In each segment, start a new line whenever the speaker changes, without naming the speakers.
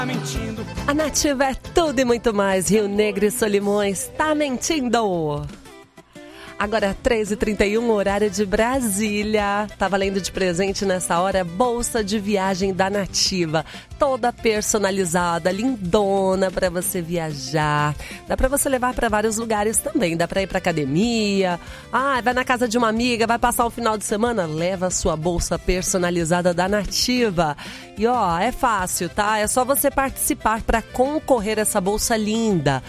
A Nativa é tudo e muito mais. Rio Negro e Solimões, tá mentindo? Agora 13h31, horário de Brasília. Tá valendo de presente nessa hora bolsa de viagem da Nativa. Toda personalizada, lindona pra você viajar. Dá pra você levar pra vários lugares também. Dá pra ir pra academia. Vai na casa de uma amiga, vai passar um final de semana. Leva a sua bolsa personalizada da Nativa. E é fácil, tá? É só você participar pra concorrer a essa bolsa linda.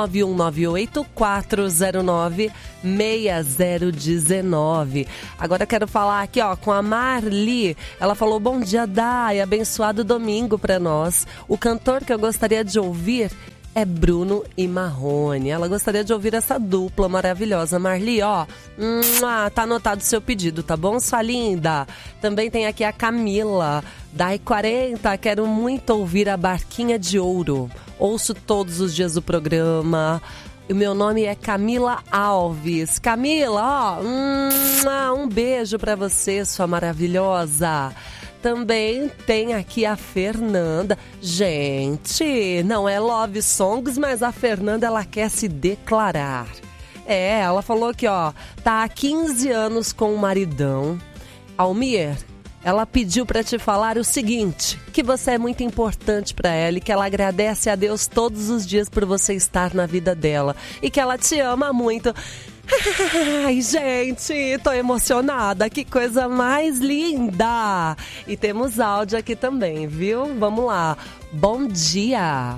91984096019. Agora eu quero falar aqui, com a Marli. Ela falou: bom dia, Dai, abençoado domingo pra nós. O cantor que eu gostaria de ouvir é Bruno e Marrone. Ela gostaria de ouvir essa dupla maravilhosa. Marli, tá anotado o seu pedido, tá bom, sua linda? Também tem aqui a Camila, Dai 40, quero muito ouvir a Barquinha de Ouro. Ouço todos os dias o programa. O meu nome é Camila Alves. Camila, um beijo pra você, sua maravilhosa. Também tem aqui a Fernanda. Gente, não é Love Songs, mas a Fernanda, ela quer se declarar. Ela falou que, tá há 15 anos com o maridão. Almir, ela pediu para te falar o seguinte, que você é muito importante para ela e que ela agradece a Deus todos os dias por você estar na vida dela e que ela te ama muito. Ai, gente, tô emocionada, que coisa mais linda! E temos áudio aqui também, viu? Vamos lá. Bom dia!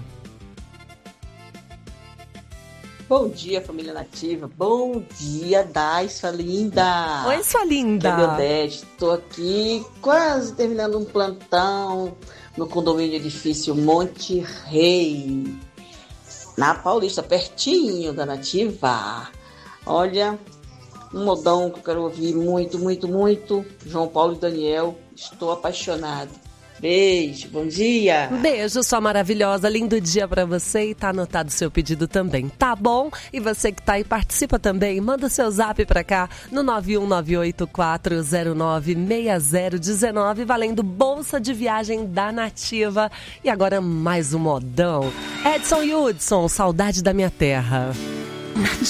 Bom dia, família Nativa. Bom dia, Dai, sua linda.
Oi, sua linda.
Estou aqui quase terminando um plantão no condomínio edifício Monte Rei, na Paulista, pertinho da Nativa. Olha, um modão que eu quero ouvir muito, muito, muito. João Paulo e Daniel, estou apaixonado. Beijo, bom dia.
Beijo, sua maravilhosa, lindo dia pra você e tá anotado o seu pedido também, tá bom? E você que tá aí, participa também, manda seu zap pra cá no 91984096019, valendo bolsa de viagem da Nativa. E agora mais um modão. Edson Hudson, Saudade da Minha Terra.